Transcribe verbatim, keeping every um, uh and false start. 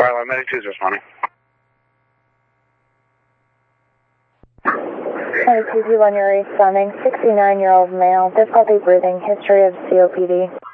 Skyline Medic two is responding. Medic two two one, you're responding. sixty-nine-year-old male, difficulty breathing, history of C O P D.